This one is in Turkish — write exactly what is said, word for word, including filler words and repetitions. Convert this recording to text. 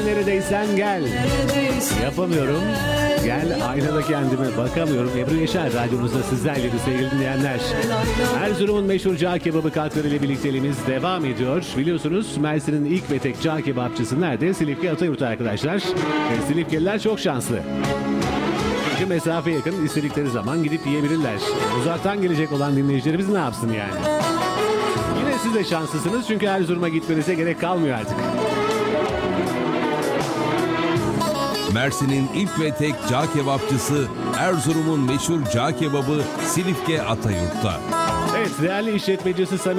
neredeysen gel. Yapamıyorum. Gel aynada kendime bakamıyorum. Ebru Yaşar radyomuzda sizlerle sevgili dinleyenler. Erzurum'un meşhur cağ kebabı katları ile birlikteliğimiz devam ediyor. Biliyorsunuz Mersin'in ilk ve tek cağ kebapçısı nerede? Silifke Atayurt arkadaşlar. E, Silifkeliler çok şanslı. Çünkü mesafe yakın, istedikleri zaman gidip yiyebilirler. Uzaktan gelecek olan dinleyicilerimiz ne yapsın yani? Yine siz de şanslısınız çünkü Erzurum'a gitmenize gerek kalmıyor artık. Mersin'in ilk ve tek cağ kebapçısı, Erzurum'un meşhur cağ kebabı Silifke Atayurt'ta. Evet, değerli işletmecisi Samim